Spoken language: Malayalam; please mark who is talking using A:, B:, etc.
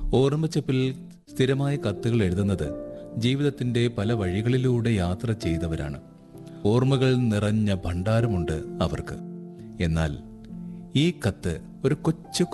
A: ഓർമ്മച്ചപ്പിൽ സ്ഥിരമായ കത്തുകൾ എഴുതുന്നത് ജീവിതത്തിന്റെ പല വഴികളിലൂടെ യാത്ര ചെയ്തവരാണ്. ഓർമ്മകൾ നിറഞ്ഞ ഭണ്ഡാരമുണ്ട് അവർക്ക്. എന്നാൽ ഈ കത്ത് ഒരു കൊച്ചു